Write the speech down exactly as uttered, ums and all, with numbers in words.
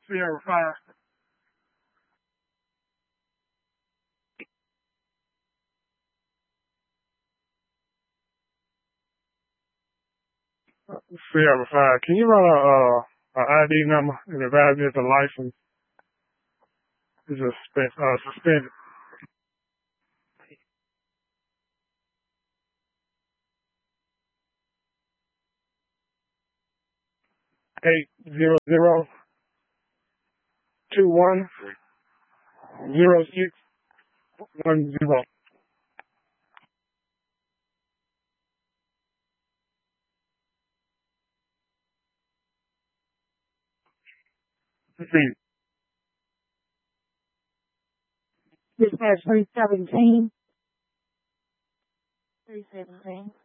Sierra five. Sierra five. Can you run a uh a I D number and advise me if the license is suspend, uh, suspended? Eight zero zero two one zero six one zero. See, Dispatch three seventeen. three seventeen.